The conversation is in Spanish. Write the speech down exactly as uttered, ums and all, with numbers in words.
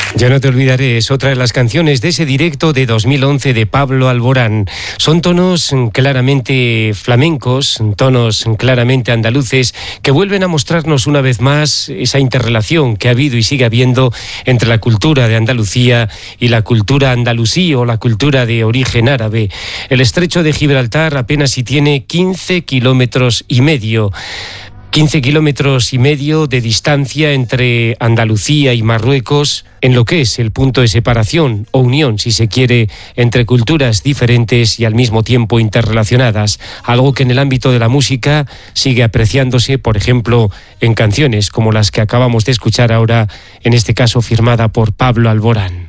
Yo no te olvidaré, es otra de las canciones de ese directo de dos mil once de Pablo Alborán. Son tonos claramente flamencos, tonos claramente andaluces, que vuelven a mostrarnos una vez más esa interrelación que ha habido y sigue habiendo entre la cultura de Andalucía y la cultura andalusí o la cultura de origen árabe. El estrecho de Gibraltar apenas si tiene quince kilómetros y medio. quince kilómetros y medio de distancia entre Andalucía y Marruecos, en lo que es el punto de separación o unión, si se quiere, entre culturas diferentes y al mismo tiempo interrelacionadas, algo que en el ámbito de la música sigue apreciándose, por ejemplo, en canciones como las que acabamos de escuchar ahora, en este caso firmada por Pablo Alborán.